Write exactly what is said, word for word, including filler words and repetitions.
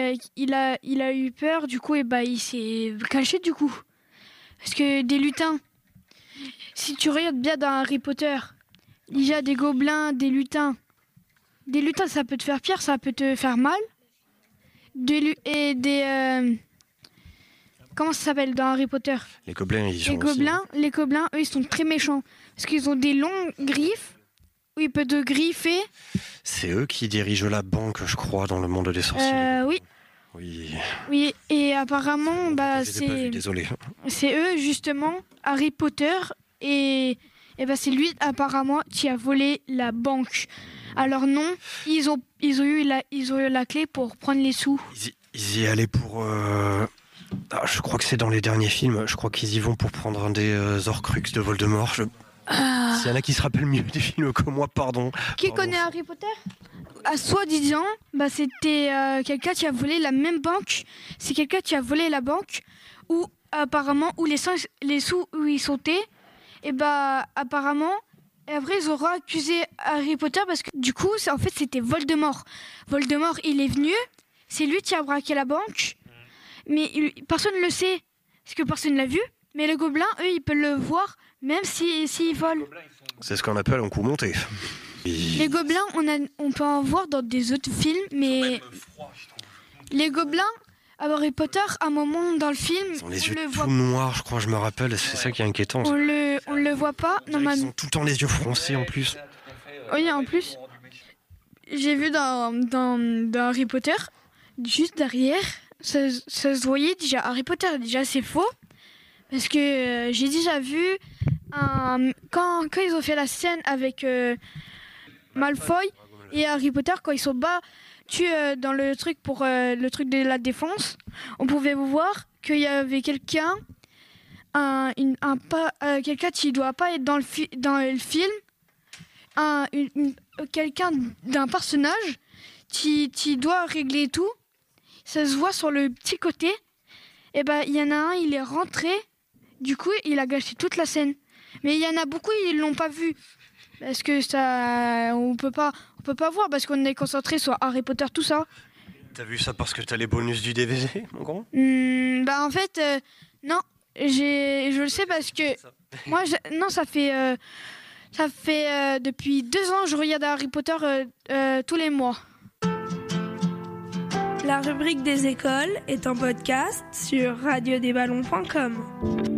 a, il a, il a eu peur, du coup, et bah, il s'est caché, du coup. Parce que des lutins, si tu regardes bien dans Harry Potter, il y a des gobelins, des lutins. Des lutins, ça peut te faire pire, ça peut te faire mal. Des, et des... Euh, comment ça s'appelle dans Harry Potter ? Les gobelins, ils sont les gobelins, aussi... les gobelins, eux, ils sont très méchants. Parce qu'ils ont des longues griffes, où ils peuvent te griffer. C'est eux qui dirigent la banque, je crois, dans le monde des sorciers. Euh, oui. Oui. Oui, et apparemment, bah, Je les ai pas c'est... vus, désolé. C'est eux, justement, Harry Potter, et, et bah, c'est lui, apparemment, qui a volé la banque. Alors non, ils ont, ils ont, eu, la, ils ont eu la clé pour prendre les sous. Ils y, ils y allaient pour... Euh... Ah, je crois que c'est dans les derniers films, je crois qu'ils y vont pour prendre un des euh, Horcruxes de Voldemort. Je... Ah. S'il y en a qui se rappellent mieux des films que moi, pardon. Qui pardon. connaît Harry Potter ? À soi-disant, bah, c'était euh, quelqu'un qui a volé la même banque. C'est quelqu'un qui a volé la banque où, apparemment, où les, sous, les sous où ils sautaient. Et bah, apparemment... Et après, ils auront accusé Harry Potter parce que du coup, en fait, c'était Voldemort. Voldemort, il est venu, c'est lui qui a braqué la banque, mais il, personne ne le sait, parce que personne ne l'a vu. Mais les gobelins, eux, ils peuvent le voir, même s'ils si, si volent. C'est ce qu'on appelle un coup monté. Les gobelins, on, a, on peut en voir dans des autres films, mais les gobelins, Harry Potter, à un moment dans le film, ils ont les on yeux le tout voit. noirs, je crois, je me rappelle, c'est ça qui est inquiétant. On le, on le voit pas, normalement. Ils ont tout le temps les yeux froncés en plus. Oui, en plus, j'ai vu dans, dans, dans Harry Potter, juste derrière, ça, ça se voyait déjà. Harry Potter, déjà, c'est faux. Parce que euh, j'ai déjà vu, un, quand, quand ils ont fait la scène avec euh, Malfoy et Harry Potter, quand ils sont battus euh, dans le truc pour euh, le truc de la défense, on pouvait voir qu'il y avait quelqu'un, un, une, un, euh, quelqu'un qui ne doit pas être dans le, fi- dans le film, un, une, une, quelqu'un d'un personnage qui, qui doit régler tout. Ça se voit sur le petit côté. Et ben, il y en a un, il est rentré. Du coup, il a gâché toute la scène. Mais il y en a beaucoup, ils l'ont pas vu. Parce que ça, on peut pas, on peut pas voir parce qu'on est concentré sur Harry Potter, tout ça. T'as vu ça parce que t'as les bonus du D V D, mon grand ? Mmh, bah en fait, euh, non, j'ai, je le sais parce que moi, non, ça fait, euh, ça fait euh, depuis deux ans, je regarde Harry Potter euh, euh, tous les mois. La rubrique des écoles est en podcast sur radio des ballons point com.